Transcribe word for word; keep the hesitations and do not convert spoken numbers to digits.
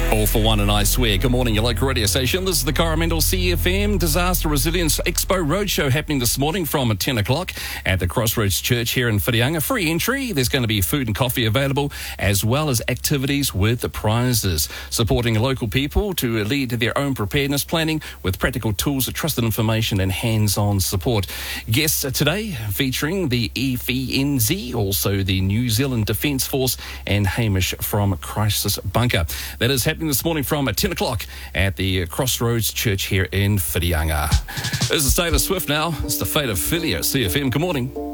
All for one and I swear. Good morning, your local radio station. This is the Coromandel C F M Disaster Resilience Expo Roadshow happening this morning from ten o'clock at the Crossroads Church here in Whitianga. Free entry. There's going to be food and coffee available, as well as activities with the prizes, supporting local people to lead their own preparedness planning with practical tools, trusted information and hands-on support. Guests today featuring the F E N Z, also the New Zealand Defence Force, and Hamish from Crisis Bunker. That is happening this morning from ten o'clock at the Crossroads Church here in Whitianga. This is Taylor Swift now. It's the fate of Philly at C F M. Good morning.